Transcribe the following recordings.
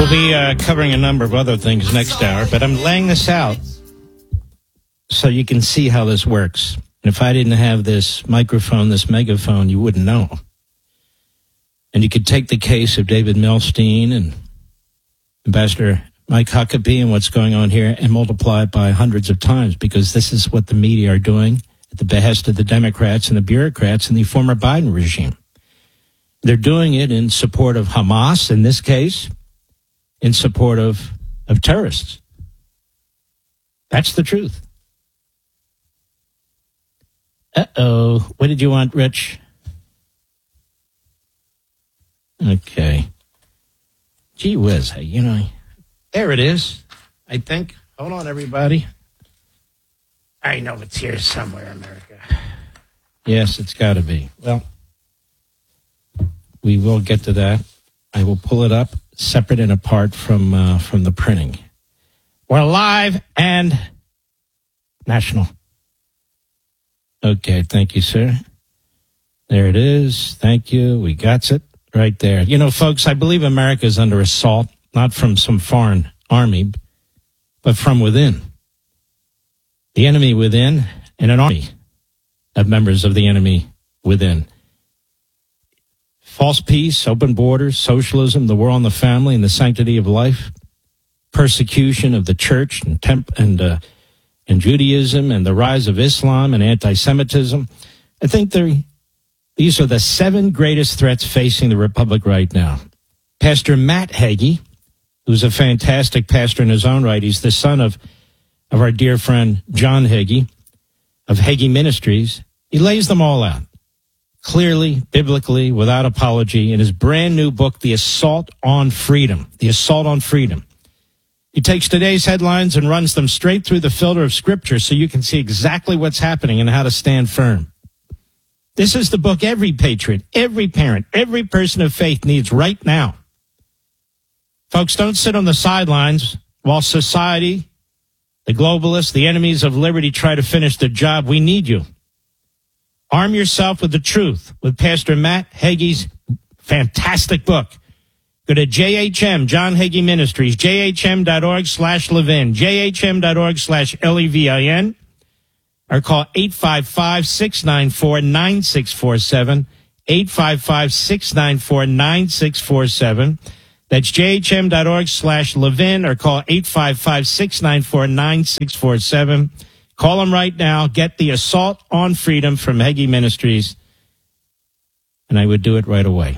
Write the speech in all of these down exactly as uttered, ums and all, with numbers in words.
We'll be uh, covering a number of other things next hour, but I'm laying this out so you can see how this works. And if I didn't have this microphone, this megaphone, you wouldn't know. And you could take the case of David Milstein and Ambassador Mike Huckabee and what's going on here and multiply it by hundreds of times, because this is what the media are doing at the behest of the Democrats and the bureaucrats in the former Biden regime. They're doing it in support of Hamas, in this case, in support of, of terrorists. That's the truth. Uh-oh. What did you want, Rich? Okay. Gee whiz, hey, you know, there it is, I think. Hold on, everybody. I know it's here somewhere, America. Yes, it's got to be. Well, we will get to that. I will pull it up separate and apart from uh, from the printing. We're live and national. Okay, thank you, sir. There it is. Thank you. We got it right there. You know, folks, I believe America is under assault, not from some foreign army, but from within. The enemy within and an army of members of the enemy within. False peace, open borders, socialism, the war on the family and the sanctity of life, persecution of the church and temp and uh, and Judaism, and the rise of Islam and anti-Semitism. I think they're, these are the seven greatest threats facing the Republic right now. Pastor Matt Hagee, who's a fantastic pastor in his own right, he's the son of, of our dear friend John Hagee of Hagee Ministries. He lays them all out, clearly, biblically, without apology, in his brand new book, The Assault on Freedom. The Assault on Freedom. He takes today's headlines and runs them straight through the filter of Scripture so you can see exactly what's happening and how to stand firm. This is the book every patriot, every parent, every person of faith needs right now. Folks, don't sit on the sidelines while society, the globalists, the enemies of liberty try to finish their job. We need you. Arm yourself with the truth with Pastor Matt Hagee's fantastic book. Go to J H M, John Hagee Ministries, J H M dot org slash Levin, J H M dot org slash L E V I N, or call eight five five, six nine four, nine six four seven, eight five five, six nine four, nine six four seven. That's J H M dot org slash Levin, or call eight five five, six nine four, nine six four seven. Call them right now. Get The Assault on Freedom from Hagee Ministries, and I would do it right away.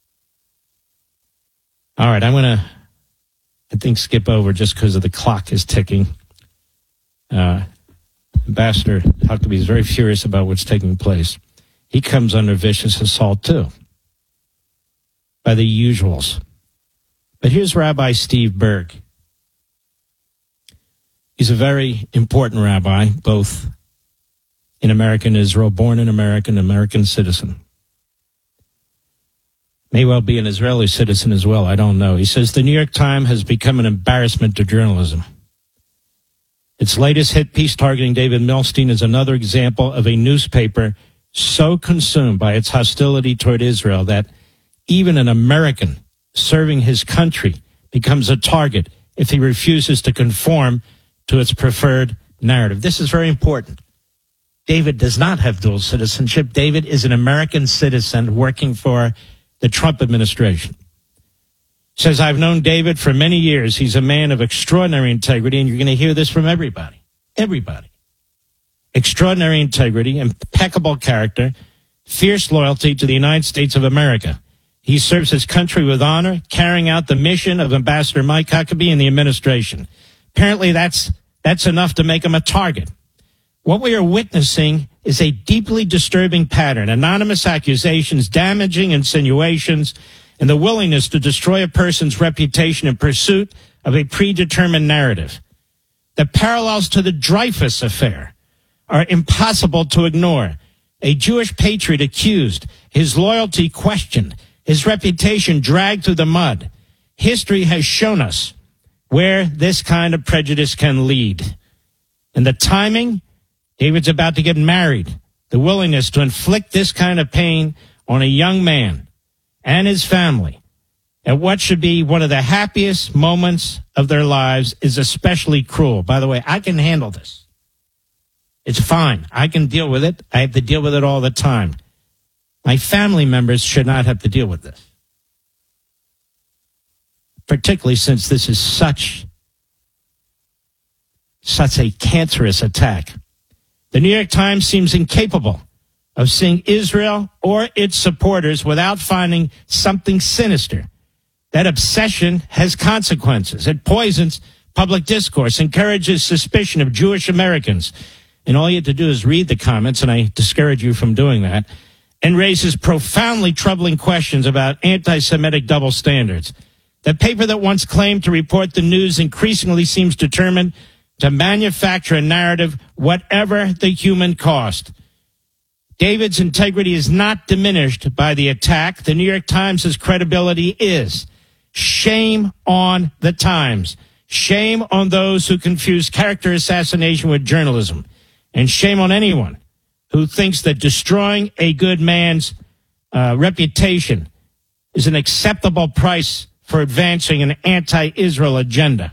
All right, I'm going to, I think, skip over just because of the clock is ticking. Uh, Ambassador Huckabee is very furious about what's taking place. He comes under vicious assault, too, by the usuals. But here's Rabbi Steve Berg. He's a very important rabbi, both in America and Israel, born in America, an American citizen. May well be an Israeli citizen as well, I don't know. He says the New York Times has become an embarrassment to journalism. Its latest hit piece targeting David Milstein is another example of a newspaper so consumed by its hostility toward Israel that even an American serving his country becomes a target if he refuses to conform to its preferred narrative. This is very important. David does not have dual citizenship. David is an American citizen working for the Trump administration. Says, I've known David for many years. He's a man of extraordinary integrity, and you're going to hear this from everybody. Everybody. Extraordinary integrity, impeccable character, fierce loyalty to the United States of America. He serves his country with honor, carrying out the mission of Ambassador Mike Huckabee and the administration. Apparently that's that's enough to make him a target. What we are witnessing is a deeply disturbing pattern, anonymous accusations, damaging insinuations, and the willingness to destroy a person's reputation in pursuit of a predetermined narrative. The parallels to the Dreyfus affair are impossible to ignore. A Jewish patriot accused, his loyalty questioned, his reputation dragged through the mud. History has shown us where this kind of prejudice can lead. And the timing, David's about to get married. The willingness to inflict this kind of pain on a young man and his family at what should be one of the happiest moments of their lives is especially cruel. By the way, I can handle this. It's fine. I can deal with it. I have to deal with it all the time. My family members should not have to deal with this, particularly since this is such, such a cancerous attack. The New York Times seems incapable of seeing Israel or its supporters without finding something sinister. That obsession has consequences. It poisons public discourse, encourages suspicion of Jewish Americans. And all you have to do is read the comments, and I discourage you from doing that, and raises profoundly troubling questions about anti-Semitic double standards. The paper that once claimed to report the news increasingly seems determined to manufacture a narrative, whatever the human cost. David's integrity is not diminished by the attack. The New York Times' credibility is. Shame on the Times. Shame on those who confuse character assassination with journalism. And shame on anyone who thinks that destroying a good man's uh, reputation is an acceptable price for advancing an anti-Israel agenda.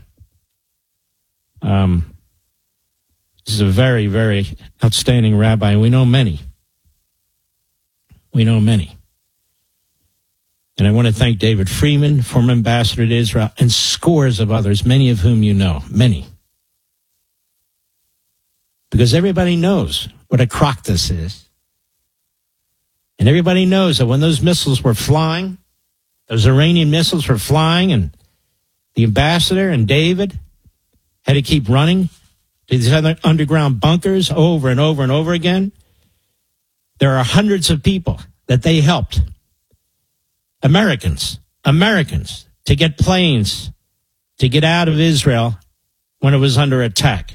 Um, this is a very, very outstanding rabbi, and we know many. We know many. And I want to thank David Freeman, former ambassador to Israel, and scores of others, many of whom you know, many. Because everybody knows what a crock this is. And everybody knows that when those missiles were flying, those Iranian missiles were flying, and the ambassador and David had to keep running to these other underground bunkers over and over and over again. There are hundreds of people that they helped. Americans, Americans, to get planes to get out of Israel when it was under attack.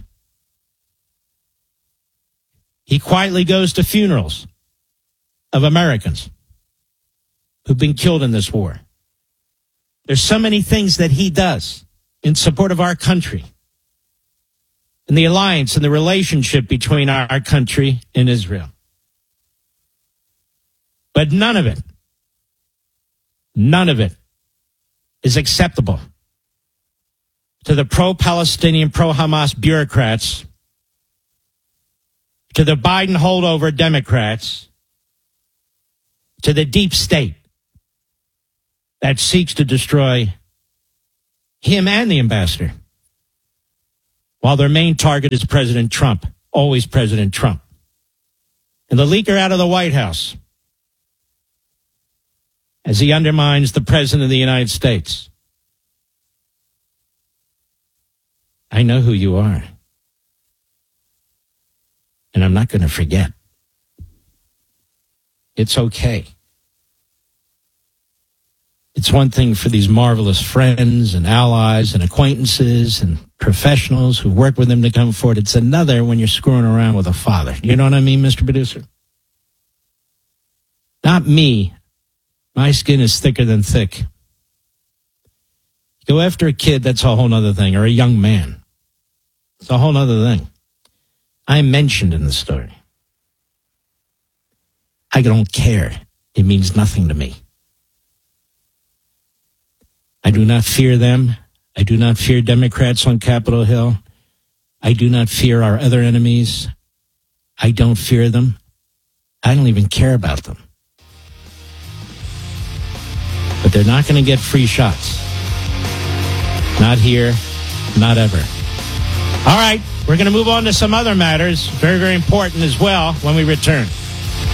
He quietly goes to funerals of Americans who've been killed in this war. There's so many things that he does in support of our country and the alliance and the relationship between our, our country and Israel. But none of it, none of it is acceptable to the pro-Palestinian, pro-Hamas bureaucrats, to the Biden holdover Democrats, to the deep state that seeks to destroy him and the ambassador, while their main target is President Trump, always President Trump. And the leaker out of the White House, as he undermines the President of the United States. I know who you are. And I'm not going to forget. It's okay. It's one thing for these marvelous friends and allies and acquaintances and professionals who work with them to come forward. It's another when you're screwing around with a father. You know what I mean, Mister Producer? Not me. My skin is thicker than thick. Go after a kid, that's a whole other thing, or a young man. It's a whole other thing. I'm mentioned in the story. I don't care. It means nothing to me. I do not fear them. I do not fear Democrats on Capitol Hill. I do not fear our other enemies. I don't fear them. I don't even care about them. But they're not going to get free shots. Not here, not ever. All right, we're going to move on to some other matters, very, very important as well, when we return.